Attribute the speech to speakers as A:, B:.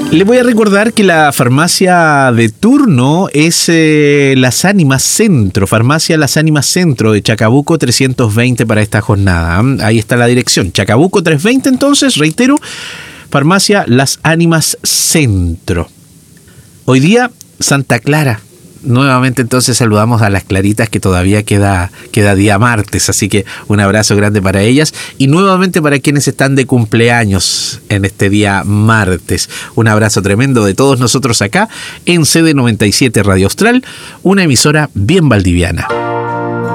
A: Le voy a recordar que la farmacia de turno es Las Ánimas Centro, Farmacia Las Ánimas Centro de Chacabuco 320 para esta jornada. Ahí está la dirección, Chacabuco 320 entonces, reitero, Farmacia Las Ánimas Centro. Hoy día, Santa Clara. Nuevamente entonces saludamos a las Claritas, que todavía queda día martes, así que un abrazo grande para ellas y nuevamente para quienes están de cumpleaños en este día martes. Un abrazo tremendo de todos nosotros acá en CD97 Radio Austral, una emisora bien valdiviana.